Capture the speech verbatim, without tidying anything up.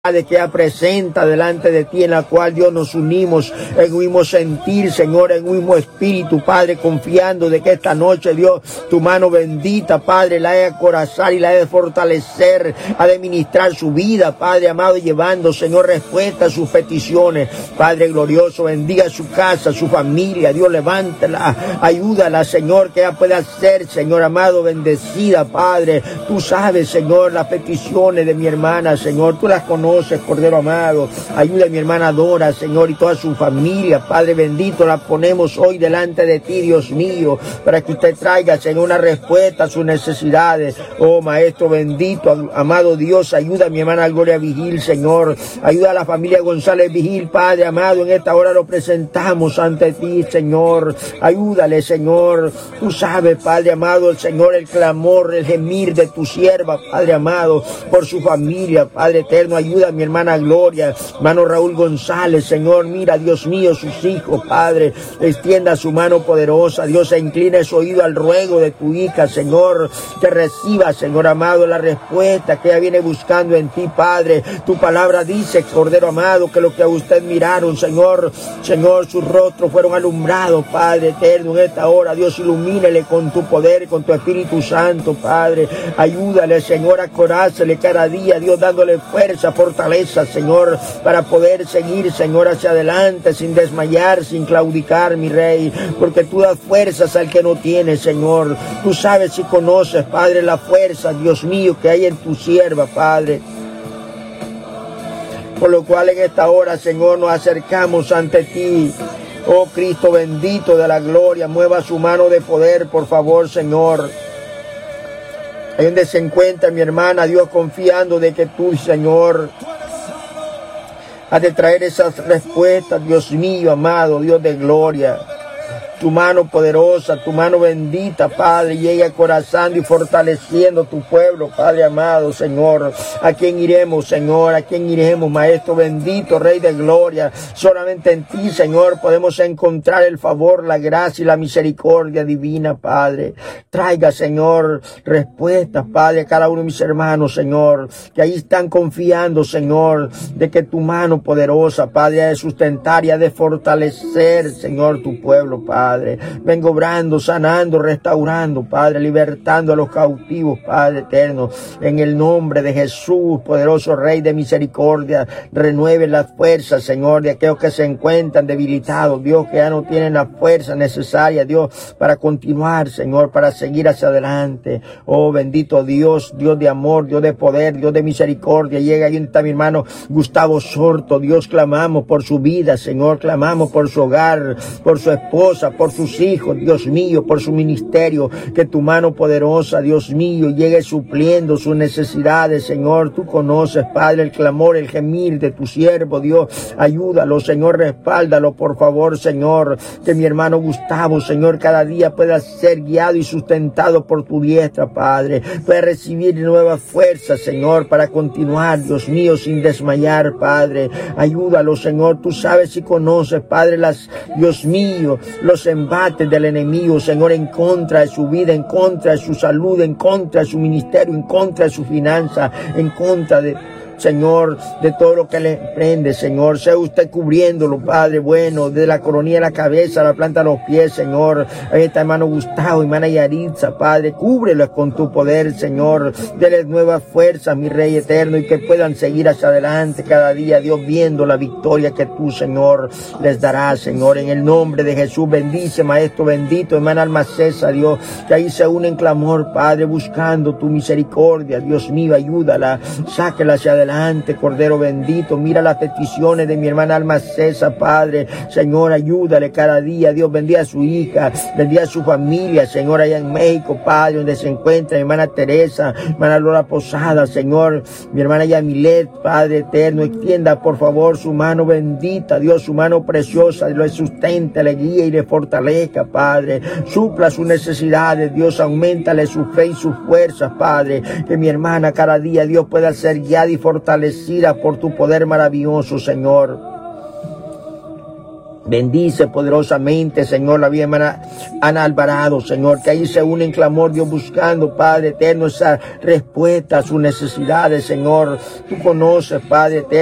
que ella presenta delante de ti, en la cual Dios nos unimos en un mismo sentir, Señor, en un mismo espíritu, Padre, confiando de que esta noche, Dios, tu mano bendita, Padre, la ha de acorazar y la ha de fortalecer, ha de ministrar su vida, Padre amado, llevando, Señor, respuesta a sus peticiones. Padre glorioso, bendiga su casa, su familia, Dios, levántala, ayúdala, Señor, que ella pueda ser, Señor amado, bendecida, Padre. Tú sabes, Señor, las peticiones de mi hermana, Señor, tú las conoces, Cordero amado. Ayuda a mi hermana Dora, Señor, y toda su familia, Padre bendito, la ponemos hoy delante de ti, Dios mío, para que usted traiga, Señor, una respuesta a sus necesidades. Oh, Maestro bendito, amado Dios, ayuda a mi hermana Gloria Vigil, Señor, ayuda a la familia González Vigil, Padre amado, en esta hora lo presentamos ante ti, Señor, ayúdale, Señor. Tú sabes, Padre amado, el Señor, el clamor, el gemir de tu sierva, Padre amado, por su familia, Padre eterno, ayuda a mi hermana Gloria, hermano Raúl González, Señor, mira, Dios mío, sus hijos, Padre, extienda su mano poderosa, Dios, e inclina su oído al ruego de tu hija, Señor, que reciba, Señor amado, la respuesta que ella viene buscando en ti, Padre. Tu palabra dice, Cordero amado, que lo que a usted miraron, Señor, Señor, sus rostros fueron alumbrados, Padre eterno, en esta hora, Dios, ilumínele con tu poder, con tu Espíritu Santo, Padre, ayúdale, Señor, a corársele cada día, Dios, dándole fuerza, fortaleza, Señor, para poder seguir, Señor, hacia adelante, sin desmayar, sin claudicar, mi Rey, porque tú das fuerzas al que no tiene, Señor. Tú sabes y conoces, Padre, la fuerza, Dios mío, que hay en tu sierva, Padre. Por lo cual en esta hora, Señor, nos acercamos ante ti. Oh Cristo bendito de la gloria, mueva su mano de poder, por favor, Señor. Ahí donde se encuentra mi hermana, Dios, confiando de que tú, Señor, has de traer esas respuestas, Dios mío, amado, Dios de gloria. Tu mano poderosa, tu mano bendita, Padre, llega acorazando y fortaleciendo tu pueblo, Padre amado, Señor. ¿A quién iremos, Señor? ¿A quién iremos, Maestro bendito, Rey de gloria? Solamente en ti, Señor, podemos encontrar el favor, la gracia y la misericordia divina, Padre. Traiga, Señor, respuestas, Padre, a cada uno de mis hermanos, Señor, que ahí están confiando, Señor, de que tu mano poderosa, Padre, ha de sustentar y ha de fortalecer, Señor, tu pueblo, Padre. Padre, vengo obrando, sanando, restaurando, Padre, libertando a los cautivos, Padre eterno, en el nombre de Jesús, poderoso Rey de misericordia. Renueve las fuerzas, Señor, de aquellos que se encuentran debilitados, Dios, que ya no tienen la fuerza necesaria, Dios, para continuar, Señor, para seguir hacia adelante. Oh, bendito Dios, Dios de amor, Dios de poder, Dios de misericordia. Llega ahí donde está mi hermano Gustavo Sorto, Dios, clamamos por su vida, Señor, clamamos por su hogar, por su esposa, por sus hijos, Dios mío, por su ministerio, que tu mano poderosa, Dios mío, llegue supliendo sus necesidades, Señor. Tú conoces, Padre, el clamor, el gemir de tu siervo, Dios. Ayúdalo, Señor, respáldalo, por favor, Señor. Que mi hermano Gustavo, Señor, cada día pueda ser guiado y sustentado por tu diestra, Padre. Pueda recibir nuevas fuerzas, Señor, para continuar, Dios mío, sin desmayar, Padre. Ayúdalo, Señor. Tú sabes y conoces, Padre, las, Dios mío, los embates del enemigo, Señor, en contra de su vida, en contra de su salud, en contra de su ministerio, en contra de su finanza, en contra de, Señor, de todo lo que le emprende, Señor. Sea usted cubriéndolo, Padre bueno, de la coronilla de la cabeza a la planta de los pies, Señor. Ahí está hermano Gustavo, hermana Yaritza, Padre, cúbrelo con tu poder, Señor. Dele nuevas fuerzas, mi Rey eterno, y que puedan seguir hacia adelante cada día, Dios, viendo la victoria que tú, Señor, les darás, Señor. En el nombre de Jesús, bendice, Maestro bendito, hermana Alma César, Dios, que ahí se une en clamor, Padre, buscando tu misericordia, Dios mío, ayúdala, sáquela hacia adelante. Cordero bendito, mira las peticiones de mi hermana Alma César, Padre, Señor, ayúdale cada día, Dios, bendiga a su hija, bendiga a su familia, Señor, allá en México, Padre, donde se encuentra mi hermana Teresa, hermana Laura Posada, Señor, mi hermana Yamilet, Padre eterno, extienda por favor su mano bendita, Dios, su mano preciosa, lo sustente, le guíe y le fortalezca, Padre, supla sus necesidades, Dios, aumentale su fe y sus fuerzas, Padre, que mi hermana cada día, Dios, pueda ser guiada y fortalecida por tu poder maravilloso, Señor. Bendice poderosamente, Señor, la vida hermana Ana Alvarado, Señor, que ahí se une en clamor, Dios, buscando, Padre eterno, esa respuesta a sus necesidades, Señor. Tú conoces, Padre eterno.